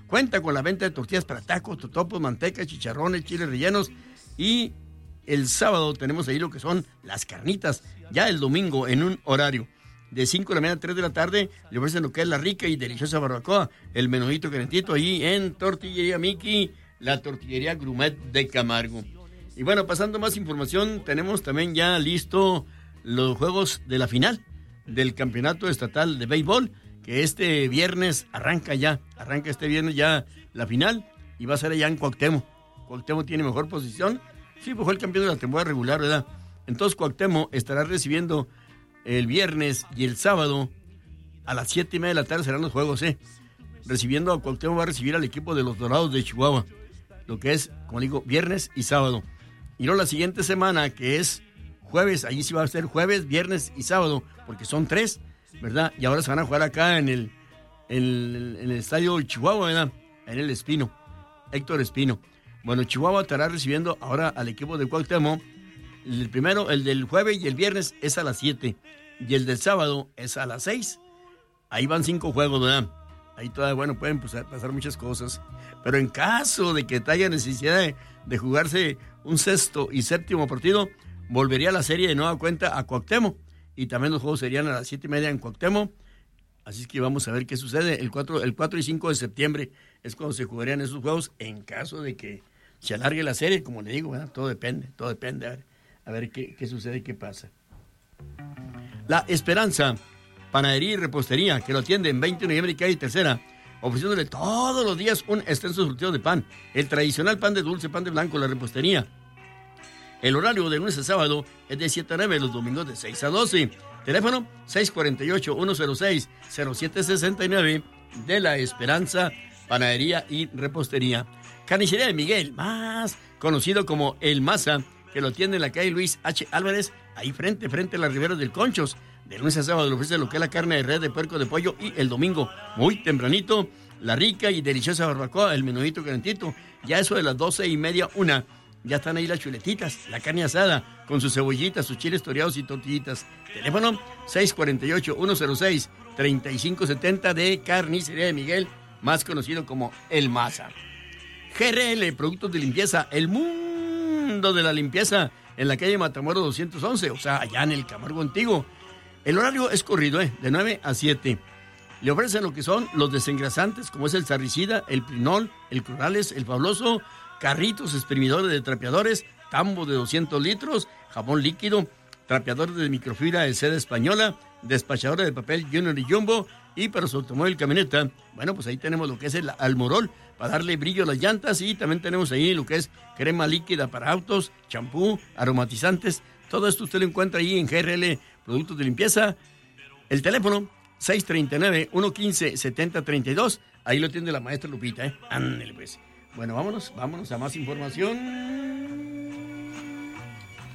cuenta con la venta de tortillas para tacos, totopos, manteca, chicharrones, chiles rellenos y el sábado tenemos ahí lo que son las carnitas, ya el domingo en un horario de 5 de la mañana a 3 de la tarde, le ofrecen lo que es la rica y deliciosa barbacoa, el menudito calentito ahí en Tortillería Miki, la tortillería gourmet de Camargo. Y bueno, pasando más información, tenemos también ya listo los juegos de la final del campeonato estatal de béisbol, que este viernes arranca este viernes ya la final, y va a ser allá en Cuauhtémoc. Cuauhtémoc tiene mejor posición, sí, pues fue el campeón de la temporada regular, ¿verdad? Entonces Cuauhtémoc estará recibiendo el viernes y el sábado a las 7:30 de la tarde serán los juegos, recibiendo a Cuauhtémoc, va a recibir al equipo de los Dorados de Chihuahua, lo que es, como digo, viernes y sábado. Y luego la siguiente semana, que es jueves, allí sí va a ser jueves, viernes y sábado, porque son 3, ¿verdad? Y ahora se van a jugar acá en el estadio Chihuahua, ¿verdad? En el Espino, Héctor Espino. Bueno, Chihuahua estará recibiendo ahora al equipo de Cuauhtémoc. El primero, el del jueves y el viernes es a las 7, y el del sábado es a las 6. Ahí van 5 juegos, ¿verdad? Ahí todavía, bueno, pueden pasar muchas cosas. Pero en caso de que haya necesidad de jugarse un sexto y séptimo partido, volvería la serie de nueva cuenta a Cuauhtémoc. Y también los juegos serían a las 7:30 en Cuauhtémoc. Así es que vamos a ver qué sucede. El 4 y 5 de septiembre es cuando se jugarían esos juegos en caso de que se alargue la serie, como le digo, ¿verdad? Todo depende. A ver qué sucede y qué pasa. La Esperanza, panadería y repostería, que lo atiende en 20 de noviembre y calle Tercera, ofreciéndole todos los días un extenso surtido de pan, el tradicional pan de dulce, pan de blanco, la repostería. El horario de lunes a sábado es de 7 a 9, los domingos de 6 a 12. Teléfono 648-106-0769 de La Esperanza, panadería y repostería. Carnicería de Miguel, más conocido como El Maza, que lo atiende en la calle Luis H. Álvarez, ahí frente a las riberas del Conchos. De lunes a sábado le ofrece lo que es la carne de res, de puerco, de pollo, y el domingo, muy tempranito, la rica y deliciosa barbacoa, el menudito calentito. Ya eso de las 12:30, 1, ya están ahí las chuletitas, la carne asada, con sus cebollitas, sus chiles toreados y tortillitas. Teléfono 648-106-3570 de Carnicería de Miguel, más conocido como El Maza. GRL, productos de limpieza, el mundo de la limpieza, en la calle Matamoros 211, o sea, allá en el Camargo Antiguo. El horario es corrido, de 9 a 7. Le ofrecen lo que son los desengrasantes, como es el Sarricida, el Prinol, el Clorales, el Fabuloso, carritos exprimidores de trapeadores, tambo de 200 litros, jabón líquido, trapeadores de microfibra de seda española, despachadores de papel Junior y Jumbo, y para su automóvil camioneta, bueno, pues ahí tenemos lo que es el Almorol, para darle brillo a las llantas, y también tenemos ahí lo que es crema líquida para autos, champú, aromatizantes. Todo esto usted lo encuentra ahí en GRL Productos de Limpieza. El teléfono 639-115-7032. Ahí lo tiene la maestra Lupita, Ándale pues. Bueno, vámonos a más información.